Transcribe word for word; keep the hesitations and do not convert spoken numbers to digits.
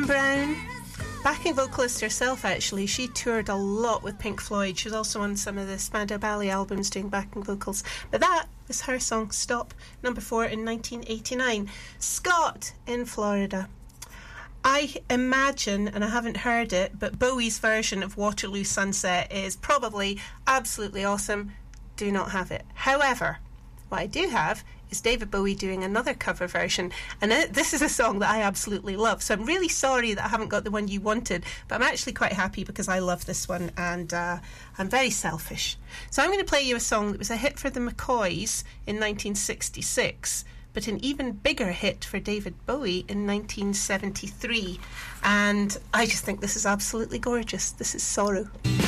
Diane Brown, backing vocalist herself actually. She toured a lot with Pink Floyd. She was also on some of the Spandau Ballet albums doing backing vocals. But that was her song Stop, number four in nineteen eighty-nine. Scott in Florida. I imagine, and I haven't heard it, but Bowie's version of Waterloo Sunset is probably absolutely awesome. Do not have it. However, what I do have is David Bowie doing another cover version, and it, this is a song that I absolutely love, so I'm really sorry that I haven't got the one you wanted, but I'm actually quite happy because I love this one, and uh, I'm very selfish. So I'm going to play you a song that was a hit for the McCoys in nineteen sixty-six, but an even bigger hit for David Bowie in nineteen seventy-three, and I just think this is absolutely gorgeous. This is Sorrow.